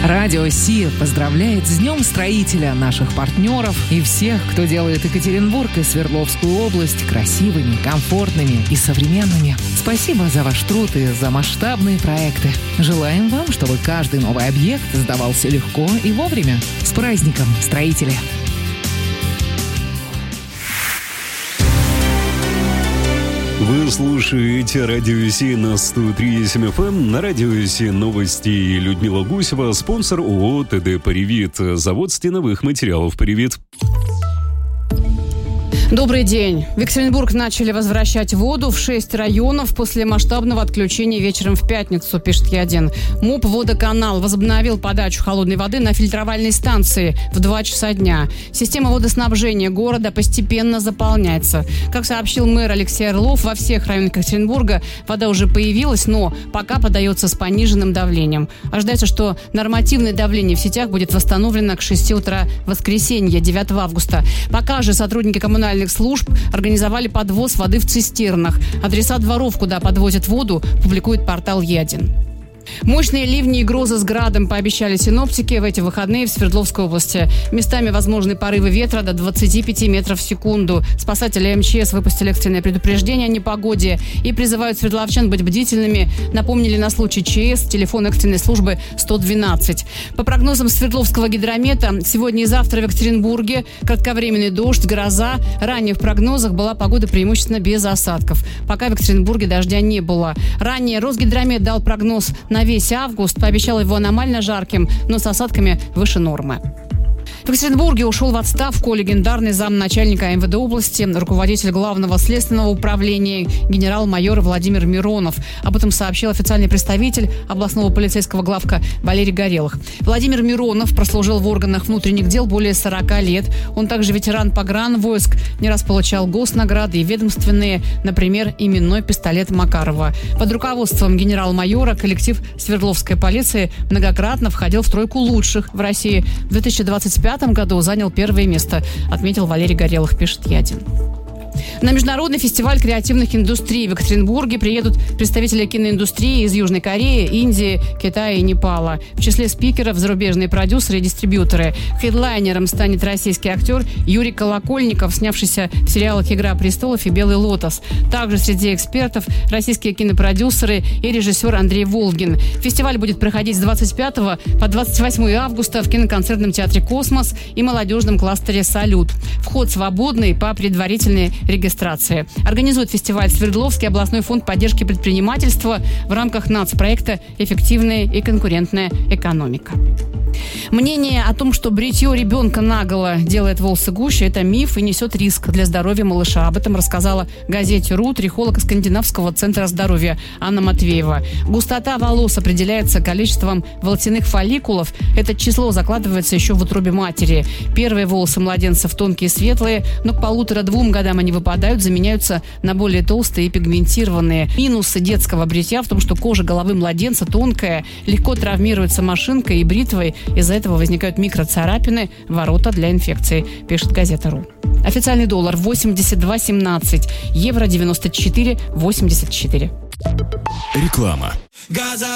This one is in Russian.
Радио Си поздравляет с Днем Строителя наших партнеров и всех, кто делает Екатеринбург и Свердловскую область красивыми, комфортными и современными. Спасибо за ваш труд и за масштабные проекты. Желаем вам, чтобы каждый новый объект сдавался легко и вовремя. С праздником, строители! Вы слушаете Радио Си на 103.7 FM. На Радио Си новости. Людмила Гусева, спонсор ООО «ТД Паривит», завод стеновых материалов «Паривит». Добрый день. В Екатеринбург начали возвращать воду в 6 районов после масштабного отключения вечером в пятницу, пишет Е1. МУП «Водоканал» возобновил подачу холодной воды на фильтровальной станции в 2 часа дня. Система водоснабжения города постепенно заполняется. Как сообщил мэр Алексей Орлов, во всех районах Екатеринбурга вода уже появилась, но пока подается с пониженным давлением. Ожидается, что нормативное давление в сетях будет восстановлено к 6 утра воскресенья, 9 августа. Пока же сотрудники коммунальных служб организовали подвоз воды в цистернах. Адреса дворов, куда подвозят воду, публикует портал Е1. Мощные ливни и грозы с градом пообещали синоптики в эти выходные в Свердловской области. Местами возможны порывы ветра до 25 метров в секунду. Спасатели МЧС выпустили экстренное предупреждение о непогоде и призывают свердловчан быть бдительными. Напомнили на случай ЧС телефон экстренной службы 112. По прогнозам Свердловского гидромета, сегодня и завтра в Екатеринбурге кратковременный дождь, гроза. Ранее в прогнозах была погода преимущественно без осадков. Пока в Екатеринбурге дождя не было. Ранее Росгидромет дал прогноз на весь август, пообещал его аномально жарким, но с осадками выше нормы. В Екатеринбурге ушел в отставку легендарный замначальника МВД области, руководитель Главного следственного управления генерал-майор Владимир Миронов. Об этом сообщил официальный представитель областного полицейского главка Валерий Горелых. Владимир Миронов прослужил в органах внутренних дел более 40 лет. Он также ветеран погранвойск, не раз получал госнаграды и ведомственные, например, именной пистолет Макарова. Под руководством генерал-майора коллектив Свердловской полиции многократно входил в тройку лучших в России. В 2025 году занял первое место, отметил Валерий Горелых, пишет Е1. На международный фестиваль креативных индустрий в Екатеринбурге приедут представители киноиндустрии из Южной Кореи, Индии, Китая и Непала. В числе спикеров зарубежные продюсеры и дистрибьюторы. Хедлайнером станет российский актер Юрий Колокольников, снявшийся в сериалах «Игра престолов» и «Белый лотос». Также среди экспертов российские кинопродюсеры и режиссер Андрей Волгин. Фестиваль будет проходить с 25 по 28 августа в киноконцертном театре «Космос» и молодежном кластере «Салют». Вход свободный по предварительной регистрации. Организует фестиваль Свердловский областной фонд поддержки предпринимательства в рамках нацпроекта «Эффективная и конкурентная экономика». Мнение о том, что бритье ребенка наголо делает волосы гуще, это миф и несет риск для здоровья малыша. Об этом рассказала газете РУ трихолог Скандинавского центра здоровья Анна Матвеева. Густота волос определяется количеством волосяных фолликулов. Это число закладывается еще в утробе матери. Первые волосы младенцев тонкие и светлые, но к 1,5-2 годам они выпадают, заменяются на более толстые и пигментированные. Минусы детского бритья в том, что кожа головы младенца тонкая, легко травмируется машинкой и бритвой. Из-за этого возникают микроцарапины, ворота для инфекции, пишет газета РУ. Официальный доллар 82.17, евро 94.84. Реклама.